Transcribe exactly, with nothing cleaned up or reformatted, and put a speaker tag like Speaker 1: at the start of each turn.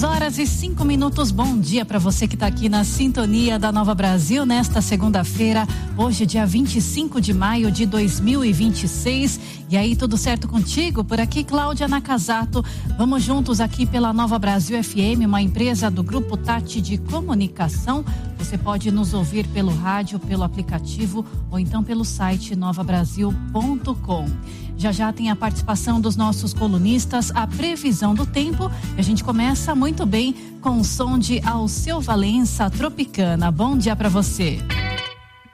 Speaker 1: horas e cinco minutos. Bom dia para você que está aqui na sintonia da Nova Brasil nesta segunda-feira, hoje dia vinte e cinco de maio de dois mil e vinte e seis. E aí, tudo certo contigo? Por aqui, Cláudia Nakazato. Vamos juntos aqui pela Nova Brasil F M, uma empresa do Grupo Tati de Comunicação. Você pode nos ouvir pelo rádio, pelo aplicativo ou então pelo site nova brasil ponto com. Já já tem a participação dos nossos colunistas, a previsão do tempo. A gente começa muito bem com o som de Alceu Valença, Tropicana. Bom dia para você.